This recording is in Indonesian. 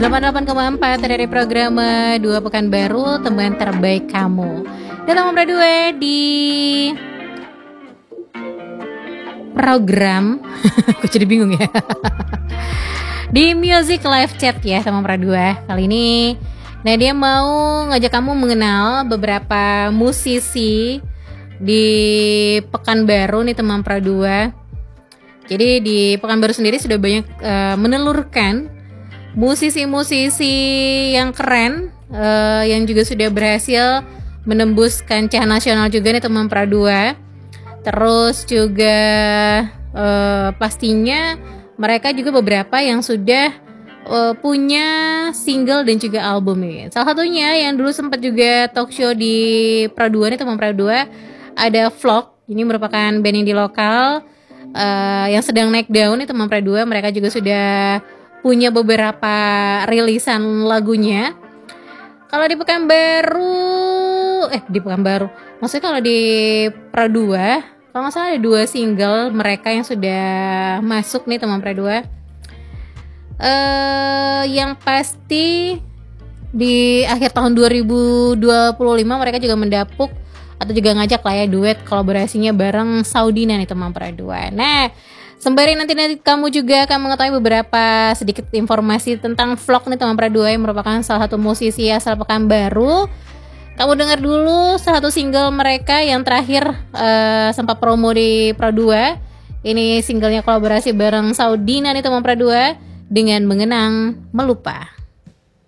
88,4 dari program 2 Pekanbaru, teman terbaik kamu. Dan teman berdua di program aku jadi bingung ya. Di Music Live Chat ya teman berdua. Kali ini Nadia mau ngajak kamu mengenal beberapa musisi di Pekanbaru nih teman berdua. Jadi di Pekanbaru sendiri sudah banyak menelurkan musisi-musisi yang keren, yang juga sudah berhasil menembus kancah nasional juga nih teman Pradua. Terus juga pastinya mereka juga beberapa yang sudah punya single dan juga album nih. Salah satunya yang dulu sempat juga talk show di Pradua nih teman Pradua, ada Vlog. Ini merupakan band indie lokal yang sedang naik daun nih teman Pradua. Mereka juga sudah punya beberapa rilisan lagunya. Kalau di Pekanbaru, maksudnya kalau di Pradua, kalau nggak salah ada 2 single mereka yang sudah masuk nih teman Pradua. Yang pasti di akhir tahun 2025 mereka juga mendapuk atau juga ngajak lah ya duet kolaborasinya bareng Saudina nih teman Pradua. Nah, sembari nanti kamu juga akan mengetahui beberapa sedikit informasi tentang Vlog nih teman Pradua yang merupakan salah satu musisi asal Pekanbaru. Kamu dengar dulu salah satu single mereka yang terakhir sempat promo di Pradua. Ini singlenya kolaborasi bareng Saudina nih teman Pradua dengan Mengenang Melupa.